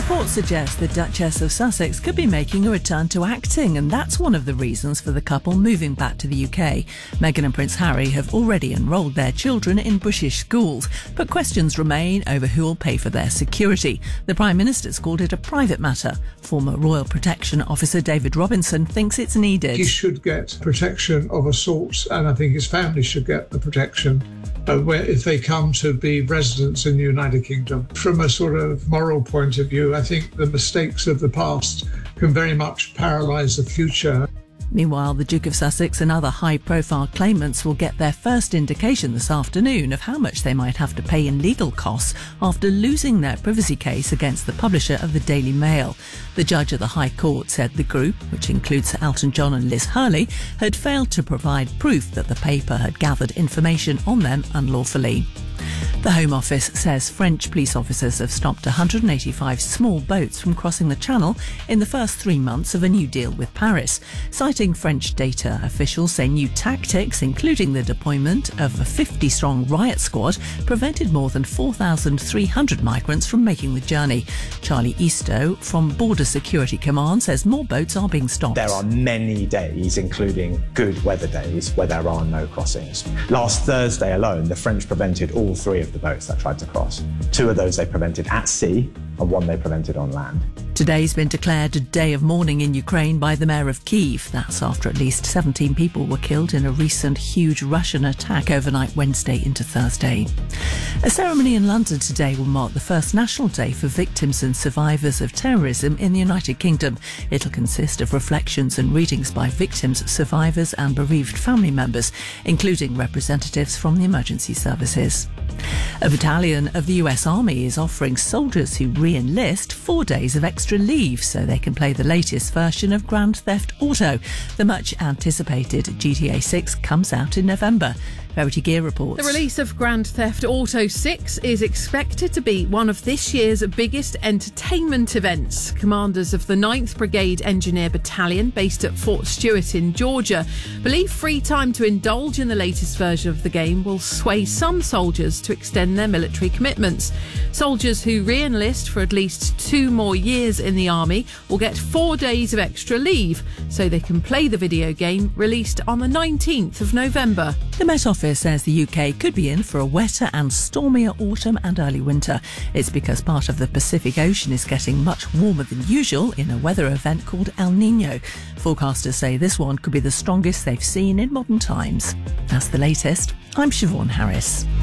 Reports suggest the Duchess of Sussex could be making a return to acting, and that's one of the reasons for the couple moving back to the UK. Meghan and Prince Harry have already enrolled their children in British schools, but questions remain over who will pay for their security. The Prime Minister's called it a private matter. Former Royal Protection Officer David Robinson thinks it's needed. He should get protection of a sort, and I think his family should get the protection if they come to be residents in the United Kingdom. From a sort of moral point of view, I think the mistakes of the past can very much paralyse the future. Meanwhile, the Duke of Sussex and other high-profile claimants will get their first indication this afternoon of how much they might have to pay in legal costs after losing their privacy case against the publisher of the Daily Mail. The judge at the High Court said the group, which includes Elton John and Liz Hurley, had failed to provide proof that the paper had gathered information on them unlawfully. The Home Office says French police officers have stopped 185 small boats from crossing the Channel in the first 3 months of a new deal with Paris. Citing French data, officials say new tactics, including the deployment of a 50-strong riot squad, prevented more than 4,300 migrants from making the journey. Charlie Eastoe from Border Security Command says more boats are being stopped. There are many days, including good weather days, where there are no crossings. Last Thursday alone, the French prevented all 3 of the boats that tried to cross. 2 of those they prevented at sea and 1 they prevented on land. Today's been declared a day of mourning in Ukraine by the mayor of Kyiv. That's after at least 17 people were killed in a recent huge Russian attack overnight Wednesday into Thursday. A ceremony in London today will mark the first National Day for victims and survivors of terrorism in the United Kingdom. It'll consist of reflections and readings by victims, survivors and bereaved family members, including representatives from the emergency services. A battalion of the US Army is offering soldiers who re-enlist 4 days of extra leave so they can play the latest version of Grand Theft Auto. The much-anticipated GTA 6 comes out in November. Verity Gear reports. The release of Grand Theft Auto 6 is expected to be one of this year's biggest entertainment events. Commanders of the 9th Brigade Engineer Battalion, based at Fort Stewart in Georgia, believe free time to indulge in the latest version of the game will sway some soldiers to extend their military commitments. Soldiers who re-enlist for at least 2 more years in the army will get 4 days of extra leave so they can play the video game, released on the 19th of November. The Met Office says the UK could be in for a wetter and stormier autumn and early winter. It's because part of the Pacific Ocean is getting much warmer than usual in a weather event called El Niño. Forecasters say this one could be the strongest they've seen in modern times. That's the latest. I'm Siobhan Harris.